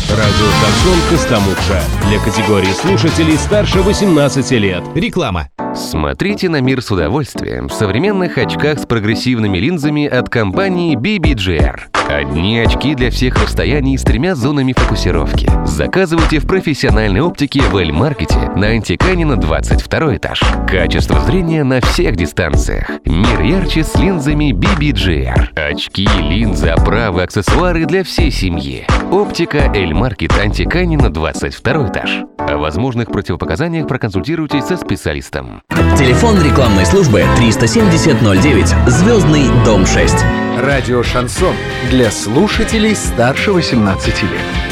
Радио «Шансон» Костомукша. Для категории слушателей старше 18 лет. Реклама. Смотрите на мир с удовольствием в современных очках с прогрессивными линзами от компании BBGR. Одни очки для всех расстояний с 3 зонами фокусировки. Заказывайте в профессиональной оптике в Эль-Маркете на Антиканина 22 этаж. Качество зрения на всех дистанциях. Мир ярче с линзами BBGR. Очки, линзы, оправы, аксессуары для всей семьи. Оптика Эль-Маркет Антиканина 22 этаж. О возможных противопоказаниях проконсультируйтесь со специалистом. Телефон рекламной службы 370-09, Звездный, дом 6. Радио «Шансон» для слушателей старше 18 лет.